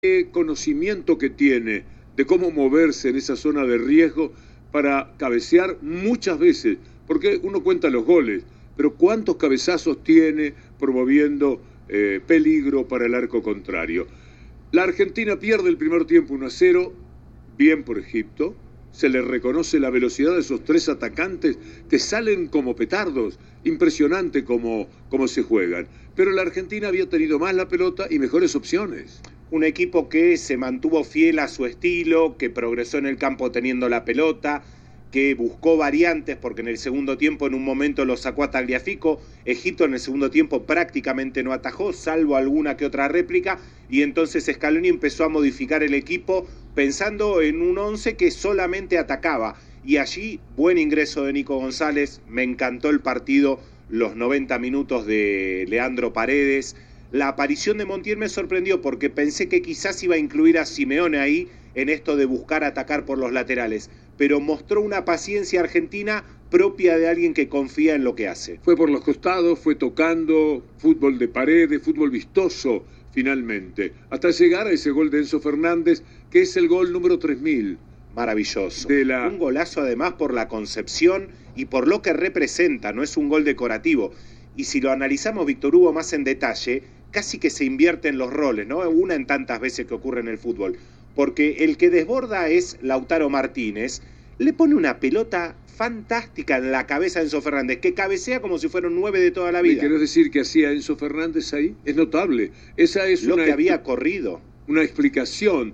qué conocimiento que tiene de cómo moverse en esa zona de riesgo para cabecear muchas veces, porque uno cuenta los goles, pero cuántos cabezazos tiene promoviendo peligro para el arco contrario. La Argentina pierde el primer tiempo 1-0, bien por Egipto. Se le reconoce la velocidad de esos tres atacantes que salen como petardos. Impresionante cómo se juegan. Pero la Argentina había tenido más la pelota y mejores opciones. Un equipo que se mantuvo fiel a su estilo, que progresó en el campo teniendo la pelota, que buscó variantes porque en el segundo tiempo en un momento lo sacó a Tagliafico. Egipto en el segundo tiempo prácticamente no atajó, salvo alguna que otra réplica, y entonces Scaloni empezó a modificar el equipo pensando en un 11 que solamente atacaba, y allí buen ingreso de Nico González. Me encantó el partido, los 90 minutos de Leandro Paredes. La aparición de Montiel me sorprendió porque pensé que quizás iba a incluir a Simeone ahí en esto de buscar atacar por los laterales, pero mostró una paciencia argentina propia de alguien que confía en lo que hace. Fue por los costados, fue tocando, fútbol de Paredes, fútbol vistoso finalmente, hasta llegar a ese gol de Enzo Fernández, que es el gol número 3000. Maravilloso. Un golazo además por la concepción y por lo que representa, no es un gol decorativo. Y si lo analizamos, Víctor Hugo, más en detalle, casi que se invierten los roles, ¿no? Una en tantas veces que ocurre en el fútbol. Porque el que desborda es Lautaro Martínez, le pone una pelota fantástica en la cabeza a Enzo Fernández, que cabecea como si fuera un 9 de toda la vida. ¿Quieres decir que hacía Enzo Fernández ahí? Es notable. Esa es lo que había corrido. Una explicación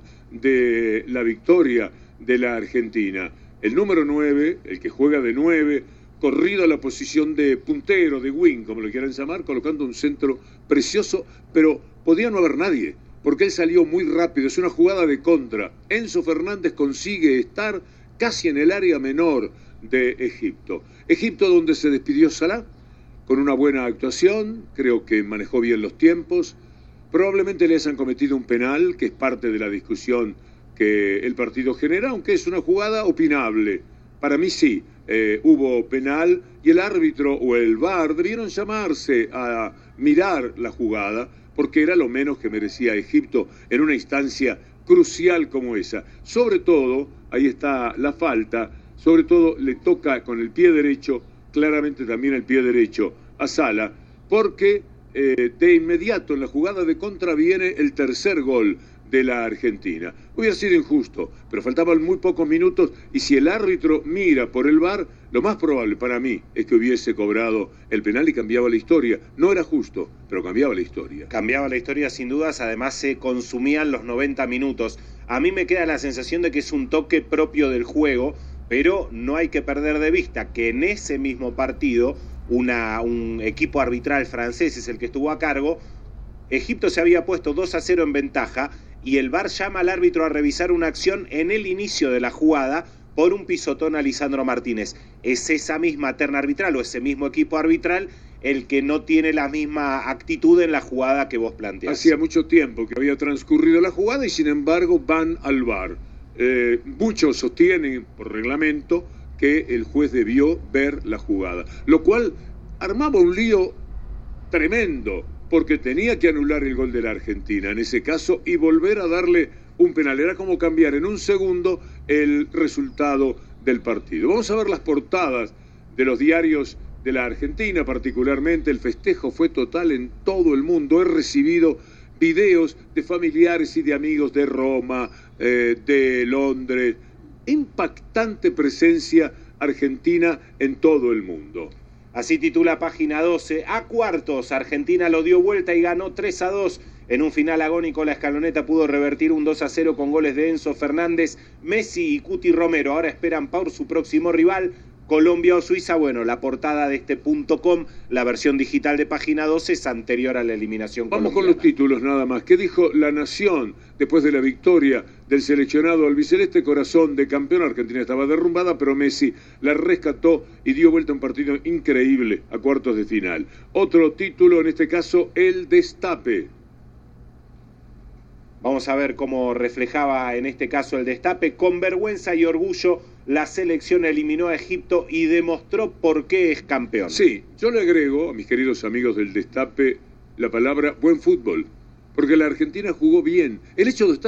de la victoria de la Argentina. El número 9, el que juega de 9, corrido a la posición de puntero, de wing, como lo quieran llamar, colocando un centro precioso, pero podía no haber nadie, porque él salió muy rápido. Es una jugada de contra. Enzo Fernández consigue estar casi en el área menor de Egipto. Egipto, donde se despidió Salah, con una buena actuación, creo que manejó bien los tiempos. Probablemente les han cometido un penal, que es parte de la discusión que el partido genera, aunque es una jugada opinable. Para mí sí, hubo penal, y el árbitro o el VAR debieron llamarse a mirar la jugada, porque era lo menos que merecía Egipto en una instancia crucial como esa. Sobre todo, ahí está la falta, sobre todo le toca con el pie derecho, claramente también el pie derecho a Salah, porque de inmediato en la jugada de contra viene el tercer gol de la Argentina. Hubiera sido injusto, pero faltaban muy pocos minutos, y si el árbitro mira por el VAR, lo más probable para mí es que hubiese cobrado el penal y cambiaba la historia. No era justo, pero cambiaba la historia. Cambiaba la historia sin dudas, además se consumían los 90 minutos. A mí me queda la sensación de que es un toque propio del juego, pero no hay que perder de vista que en ese mismo partido, un equipo arbitral francés es el que estuvo a cargo. Egipto se había puesto 2-0 en ventaja, y el VAR llama al árbitro a revisar una acción en el inicio de la jugada por un pisotón a Lisandro Martínez. Es esa misma terna arbitral o ese mismo equipo arbitral el que no tiene la misma actitud en la jugada que vos planteás. Hacía mucho tiempo que había transcurrido la jugada y sin embargo van al VAR. Muchos sostienen por reglamento que el juez debió ver la jugada, lo cual armaba un lío tremendo, porque tenía que anular el gol de la Argentina en ese caso y volver a darle un penal. Era como cambiar en un segundo el resultado del partido. Vamos a ver las portadas de los diarios de la Argentina, particularmente. El festejo fue total en todo el mundo. He recibido videos de familiares y de amigos de Roma, de Londres. Impactante presencia argentina en todo el mundo. Así titula Página 12. A cuartos, Argentina lo dio vuelta y ganó 3-2. En un final agónico, la escaloneta pudo revertir un 2-0 con goles de Enzo Fernández, Messi y Cuti Romero. Ahora esperan por su próximo rival, Colombia o Suiza. Bueno, la portada de este .com, la versión digital de Página 12, es anterior a la eliminación colombiana. Vamos con los títulos nada más. ¿Qué dijo La Nación después de la victoria del seleccionado albiceleste? Corazón de campeón. Argentina estaba derrumbada, pero Messi la rescató y dio vuelta a un partido increíble a cuartos de final. Otro título, en este caso, El Destape. Vamos a ver cómo reflejaba en este caso el Destape. Con vergüenza y orgullo, la selección eliminó a Egipto y demostró por qué es campeón. Sí, yo le agrego a mis queridos amigos del Destape la palabra buen fútbol, porque la Argentina jugó bien. El hecho de estar